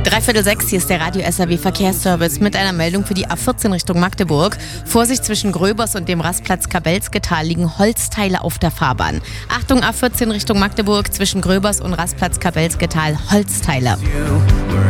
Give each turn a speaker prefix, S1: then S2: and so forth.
S1: 5:15, hier ist der Radio SAW Verkehrsservice mit einer Meldung für die A14 Richtung Magdeburg. Vorsicht, zwischen Gröbers und dem Rastplatz Kabelsketal liegen Holzteile auf der Fahrbahn. Achtung, A14 Richtung Magdeburg, zwischen Gröbers und Rastplatz Kabelsketal Holzteile.